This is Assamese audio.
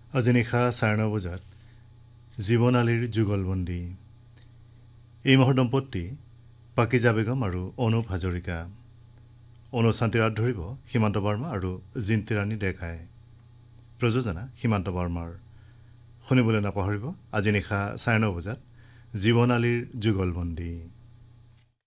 আজি নিশা 9:30 বজাত জীৱনালীৰ যুগলবন্দী। এই মাহৰ দম্পতি পাকিজা বেগম আৰু অনুপ হাজৰিকা। অনুষ্ঠানটিৰ হাত ধৰিব সীমান্ত বৰ্মা আৰু জিন্তি ৰাণী ডেকাই। প্ৰযোজনা সীমান্ত বৰ্মাৰ। শুনিবলৈ নাপাহৰিব আজি নিশা 9:30 বজাত জীৱনালীৰ যুগলবন্দী।